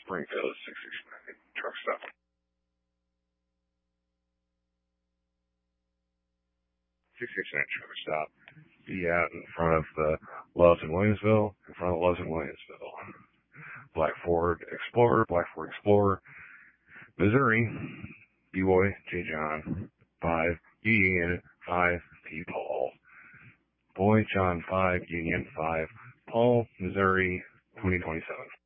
Springfield, 669 truck stop. 669 truck stop. Be out in front of the Loves in Williamsville, in front of the Loves in Williamsville. Black Ford Explorer, Missouri, B-Boy, J. John, 5, Union, 5, P. Paul. Boy, John, 5, Union, 5, Paul, Missouri, 2027.